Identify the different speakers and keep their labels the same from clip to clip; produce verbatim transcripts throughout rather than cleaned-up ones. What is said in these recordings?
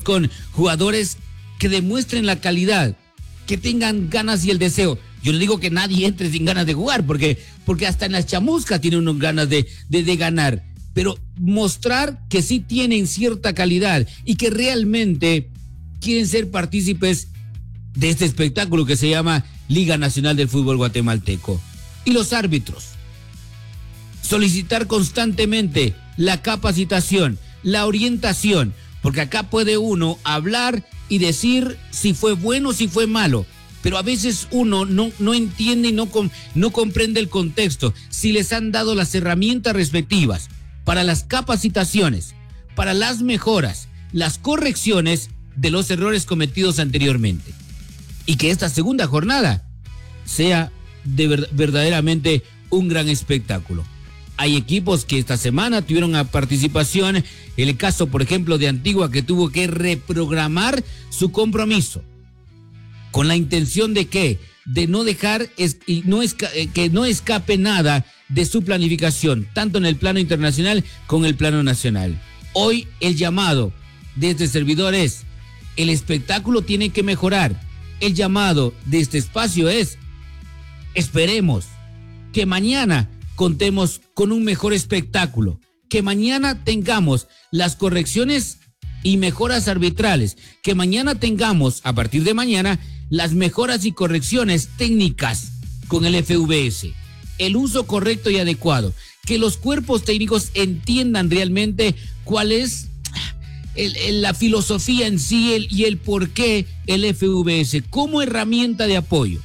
Speaker 1: con jugadores que demuestren la calidad, que tengan ganas y el deseo. Yo no digo que nadie entre sin ganas de jugar, porque, porque hasta en las chamuscas tienen unos ganas de, de, de ganar, pero mostrar que sí tienen cierta calidad y que realmente quieren ser partícipes de este espectáculo que se llama Liga Nacional del Fútbol Guatemalteco. Y los árbitros, solicitar constantemente la capacitación, la orientación, porque acá puede uno hablar y decir si fue bueno o si fue malo, pero a veces uno no, no entiende y no, no comprende el contexto, si les han dado las herramientas respectivas para las capacitaciones, para las mejoras, las correcciones de los errores cometidos anteriormente. Y que esta segunda jornada sea de ver, verdaderamente un gran espectáculo. Hay equipos que esta semana tuvieron a participación, el caso por ejemplo de Antigua, que tuvo que reprogramar su compromiso con la intención de que de no dejar es, y no esca, que no escape nada de su planificación, tanto en el plano internacional como en el plano nacional. Hoy el llamado de este servidor es: el espectáculo tiene que mejorar. El llamado de este espacio es: esperemos que mañana contemos con un mejor espectáculo, que mañana tengamos las correcciones y mejoras arbitrales, que mañana tengamos, a partir de mañana, las mejoras y correcciones técnicas con el F V S, el uso correcto y adecuado, que los cuerpos técnicos entiendan realmente cuál es el, el, la filosofía en sí el, y el por qué el F V S como herramienta de apoyo.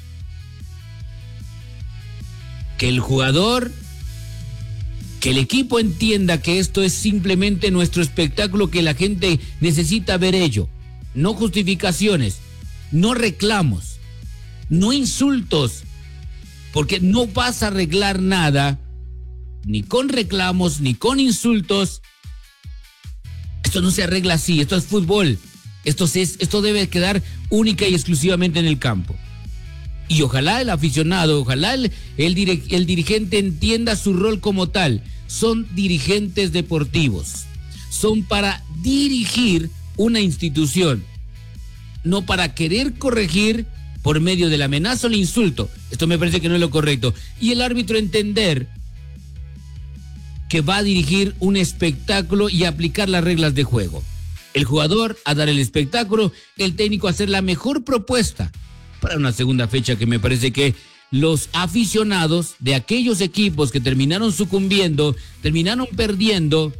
Speaker 1: Que el jugador, que el equipo entienda que esto es simplemente nuestro espectáculo, que la gente necesita ver ello. No justificaciones, no reclamos, no insultos, porque no vas a arreglar nada, ni con reclamos, ni con insultos. Esto no se arregla así, esto es fútbol. Esto, es, esto debe quedar única y exclusivamente en el campo. Y ojalá el aficionado, ojalá el, el, dir, el dirigente entienda su rol como tal. Son dirigentes deportivos. Son para dirigir una institución, no para querer corregir por medio de la amenaza o el insulto. Esto me parece que no es lo correcto. Y el árbitro entender que va a dirigir un espectáculo y aplicar las reglas de juego. El jugador a dar el espectáculo, el técnico a hacer la mejor propuesta para una segunda fecha que me parece que los aficionados de aquellos equipos que terminaron sucumbiendo, terminaron perdiendo,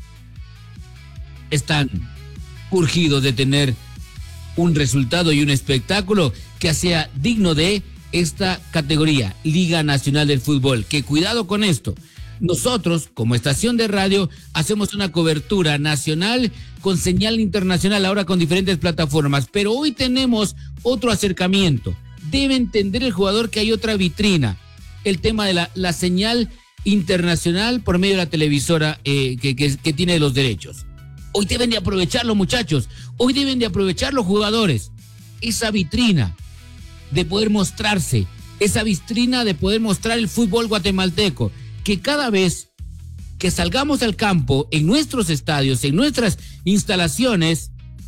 Speaker 1: están urgidos de tener un resultado y un espectáculo que sea digno de esta categoría, Liga Nacional del Fútbol. Que cuidado con esto. Nosotros, como estación de radio, hacemos una cobertura nacional con señal internacional, ahora con diferentes plataformas, pero hoy tenemos otro acercamiento. Debe entender el jugador que hay otra vitrina, el tema de la, la señal internacional por medio de la televisora eh, que, que, que tiene los derechos. Hoy deben de aprovecharlo, muchachos, hoy deben de aprovechar los jugadores, esa vitrina de poder mostrarse, esa vitrina de poder mostrar el fútbol guatemalteco, que cada vez que salgamos al campo, en nuestros estadios, en nuestras instalaciones,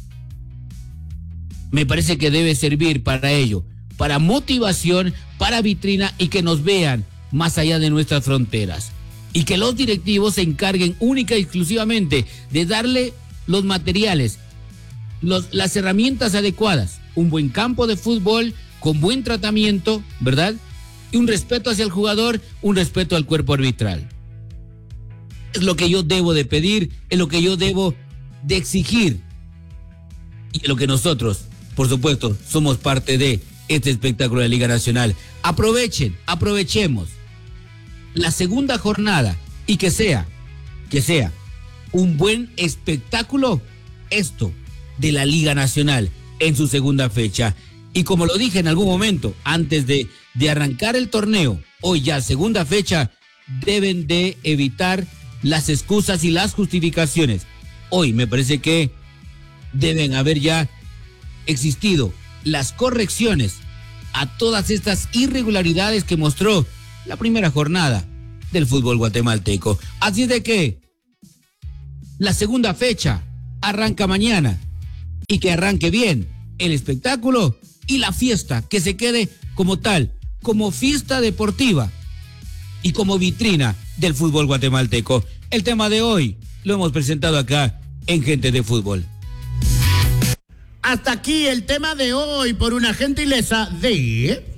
Speaker 1: me parece que debe servir para ello, para motivación, para vitrina y que nos vean más allá de nuestras fronteras. Y que los directivos se encarguen única y exclusivamente de darle los materiales, los, las herramientas adecuadas, un buen campo de fútbol con buen tratamiento, ¿verdad? Y un respeto hacia el jugador, un respeto al cuerpo arbitral. Es lo que yo debo de pedir, es lo que yo debo de exigir. Y es lo que nosotros, por supuesto, somos parte de este espectáculo de Liga Nacional. Aprovechen, aprovechemos la segunda jornada y que sea, que sea un buen espectáculo esto de la Liga Nacional en su segunda fecha. Y como lo dije en algún momento, antes de, de arrancar el torneo, hoy ya segunda fecha, deben de evitar las excusas y las justificaciones. Hoy me parece que deben haber ya existido las correcciones a todas estas irregularidades que mostró la primera jornada del fútbol guatemalteco. Así de que la segunda fecha arranca mañana y que arranque bien el espectáculo y la fiesta, que se quede como tal, como fiesta deportiva y como vitrina del fútbol guatemalteco. El tema de hoy lo hemos presentado acá en Gente de Fútbol.
Speaker 2: Hasta aquí el tema de hoy por una gentileza de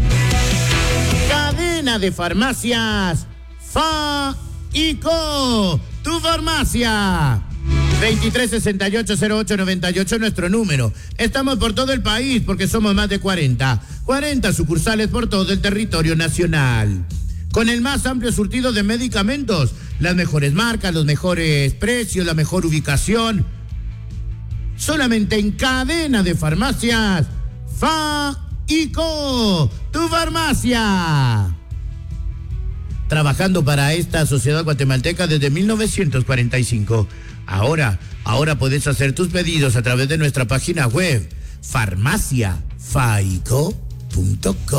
Speaker 2: Cadena de Farmacias Faico, tu farmacia. veintitrés sesenta y ocho cero ocho noventa y ocho nuestro número. Estamos por todo el país porque somos más de cuarenta. cuarenta sucursales por todo el territorio nacional. Con el más amplio surtido de medicamentos, las mejores marcas, los mejores precios, la mejor ubicación. Solamente en Cadena de Farmacias Faico, tu farmacia. Trabajando para esta sociedad guatemalteca desde mil novecientos cuarenta y cinco. Ahora, ahora puedes hacer tus pedidos a través de nuestra página web, farmacia faico punto com.